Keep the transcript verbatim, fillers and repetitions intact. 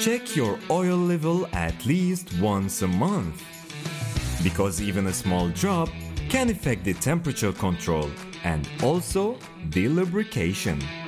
Check your oil level at least once a month, because even a small drop can affect the temperature control and also the lubrication.